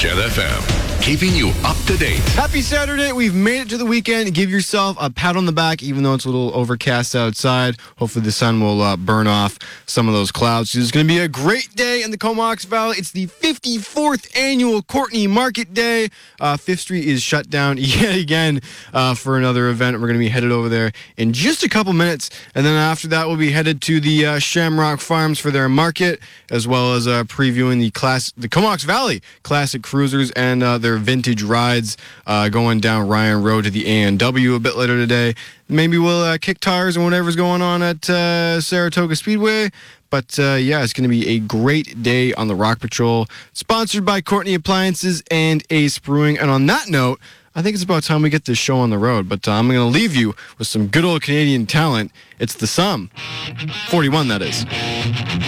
Jet FM, keeping you up to date. Happy Saturday. We've made it to the weekend. Give yourself a pat on the back, even though it's a little overcast outside. Hopefully the sun will burn off some of those clouds. It's going to be a great day in the Comox Valley. It's the 54th annual Courtenay Market Day. 5th Street is shut down yet again for another event. We're going to be headed over there in just a couple minutes. And then after that, we'll be headed to the Shamrock Farms for their market, as well as previewing the Comox Valley Classic Cruisers and their vintage rides going down Ryan Road to the A&W a bit later today. Maybe we'll kick tires and whatever's going on at Saratoga Speedway. But yeah, it's going to be a great day on the Rock Patrol. Sponsored by Courtenay Appliances and Ace Brewing. And on that note, I think it's about time we get this show on the road. But I'm going to leave you with some good old Canadian talent. It's The Sum. 41, that is.